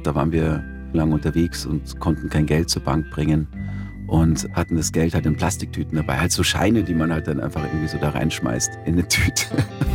Da waren wir lang unterwegs und konnten kein Geld zur Bank bringen und hatten das Geld halt in Plastiktüten dabei. Halt so Scheine, die man halt dann einfach irgendwie so da reinschmeißt in 'ne Tüte.